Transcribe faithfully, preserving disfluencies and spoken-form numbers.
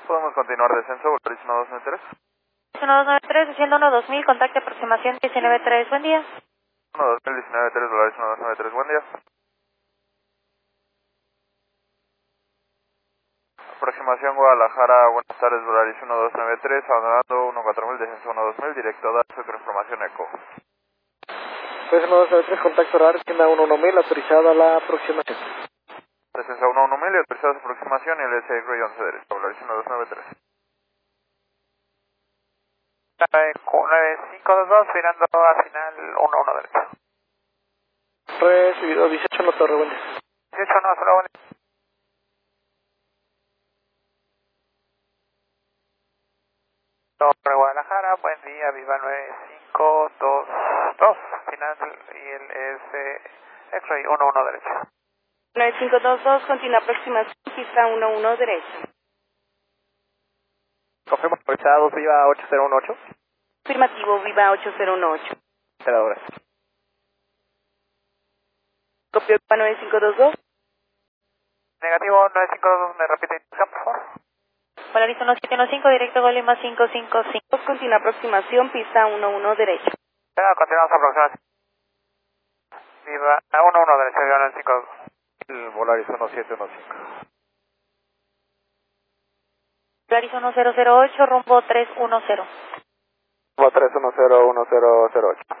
Podemos continuar descenso, Volaris uno dos nueve tres. uno dos nueve tres, haciendo uno dos mil, contacto aproximación diecinueve tres, buen día. uno dos mil diecinueve tres, Volaris uno dos nueve tres, buen día. Aproximación Guadalajara, buenas tardes, Volaris uno dos nueve tres, abandonando uno cuatro mil, descenso uno dos mil, directo a Dallas, con información ECO. Pues uno dos nueve tres, contacto horario, tienda uno uno mil, autorizada la aproximación. Descenso uno uno mil y autorizada su aproximación y el S X once derecho, Volaris uno dos nueve tres. nueve cinco dos dos, girando a final uno uno derecho. Recibido dieciocho, no torre, buen día. dieciocho, no, solo buen día. Torre Guadalajara, buen día, viva nueve cinco dos dos, final y el S X-Ray uno uno derecho. nueve cinco dos dos, continúa aproximación, pista uno uno derecho. Confirmo, autorizados, viva ocho cero uno ocho. Afirmativo, viva ocho cero uno ocho. Operadores. Copio viva nueve cinco dos dos. Negativo nueve cinco dos dos, me repite, por favor. Volaris uno siete uno cinco, directo Gol Lima cinco cinco cinco, continúa aproximación, pista uno uno derecho. Ya, continuamos aproximación. Viva uno uno derecho, viva nueve cinco dos dos. El Volaris uno siete uno cinco. Volaris uno cero cero ocho, rumbo tres uno cero. tres uno cero uno cero cero ocho.